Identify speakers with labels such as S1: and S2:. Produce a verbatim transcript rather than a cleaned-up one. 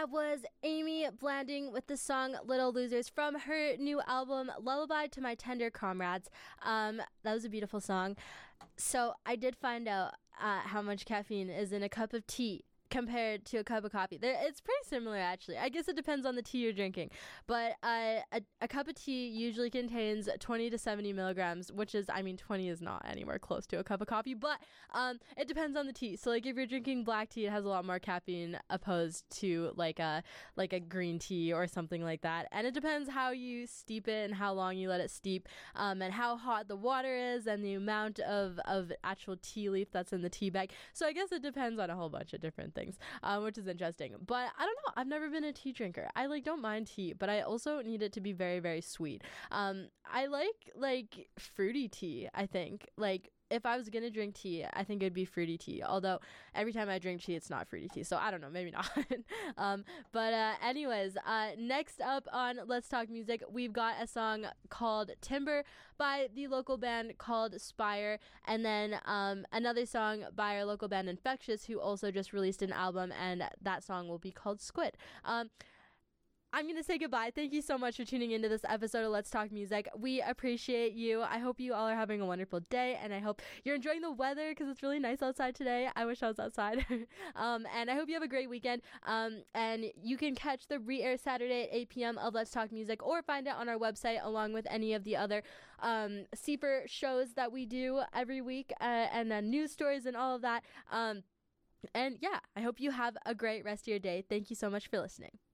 S1: That was Amy Blanding with the song Little Losers from her new album Lullaby to My Tender Comrades. Um, that was a beautiful song. So I did find out uh, how much caffeine is in a cup of tea compared to a cup of coffee. It's pretty similar, actually. I guess it depends on the tea you're drinking. But uh, a, a cup of tea usually contains twenty to seventy milligrams, which is, I mean, twenty is not anywhere close to a cup of coffee, but um, it depends on the tea. So, like, if you're drinking black tea, it has a lot more caffeine opposed to, like, a, like a green tea or something like that. And it depends how you steep it and how long you let it steep, um, and how hot the water is and the amount of, of actual tea leaf that's in the tea bag. So, I guess it depends on a whole bunch of different things. Um, which is interesting, but I don't know, I've never been a tea drinker. I like don't mind tea, but I also need it to be very, very sweet. um I like like fruity tea. I think, like, if I was gonna drink tea, I think it'd be fruity tea, although every time I drink tea it's not fruity tea, so I don't know, maybe not. um but uh anyways, uh next up on Let's Talk Music, we've got a song called Timber by the local band called Spire, and then um another song by our local band Infectious, who also just released an album, and that song will be called Squid. um I'm going to say goodbye. Thank you so much for tuning into this episode of Let's Talk Music. We appreciate you. I hope you all are having a wonderful day, and I hope you're enjoying the weather because it's really nice outside today. I wish I was outside. um, and I hope you have a great weekend. Um, and you can catch the re-air Saturday at eight p.m. of Let's Talk Music, or find it on our website along with any of the other um, C F R shows that we do every week, uh, and then news stories and all of that. Um, and yeah, I hope you have a great rest of your day. Thank you so much for listening.